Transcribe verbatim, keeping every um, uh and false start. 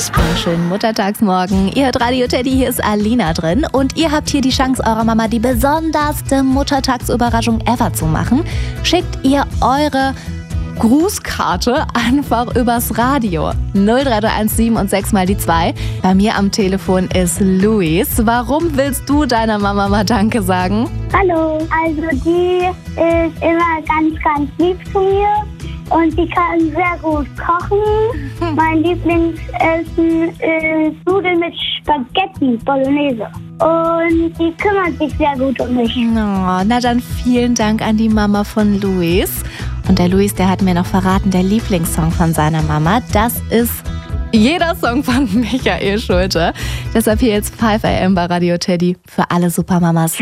Wunderschönen Muttertagsmorgen. Ihr hört Radio Teddy, hier ist Alina drin. Und ihr habt hier die Chance, eurer Mama die besonderste Muttertagsüberraschung ever zu machen. Schickt ihr eure Grußkarte einfach übers Radio. null drei drei eins sieben und sechs mal die zwei. Bei mir am Telefon ist Luis. Warum willst du deiner Mama mal Danke sagen? Hallo, also die ist immer ganz, ganz lieb zu mir und die kann sehr gut kochen. Hm. Mein Lieblingsessen ist Nudeln mit Spaghetti Bolognese. Und die kümmert sich sehr gut um mich. Oh, na dann vielen Dank an die Mama von Luis. Und der Luis, der hat mir noch verraten, der Lieblingssong von seiner Mama, das ist jeder Song von Michael Schulte. Deshalb hier jetzt fünf a m bei Radio Teddy für alle Supermamas.